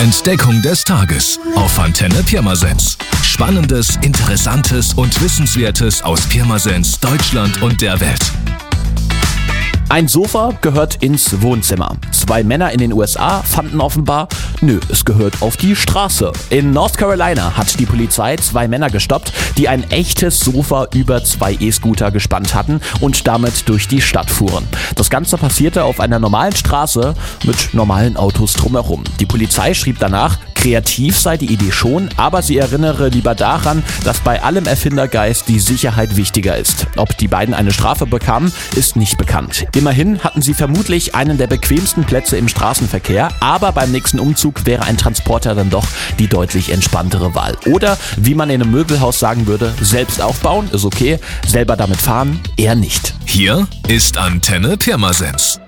Entdeckung des Tages auf Antenne Pirmasens. Spannendes, Interessantes und Wissenswertes aus Pirmasens, Deutschland und der Welt. Ein Sofa gehört ins Wohnzimmer. 2 Männer in den USA fanden offenbar, es gehört auf die Straße. In North Carolina hat die Polizei 2 Männer gestoppt, die ein echtes Sofa über 2 E-Scooter gespannt hatten und damit durch die Stadt fuhren. Das Ganze passierte auf einer normalen Straße mit normalen Autos drumherum. Die Polizei schrieb danach, kreativ sei die Idee schon, aber sie erinnere lieber daran, dass bei allem Erfindergeist die Sicherheit wichtiger ist. Ob die beiden eine Strafe bekamen, ist nicht bekannt. Immerhin hatten sie vermutlich einen der bequemsten Plätze im Straßenverkehr, aber beim nächsten Umzug wäre ein Transporter dann doch die deutlich entspanntere Wahl. Oder, wie man in einem Möbelhaus sagen würde, selbst aufbauen ist okay, selber damit fahren eher nicht. Hier ist Antenne Pirmasens.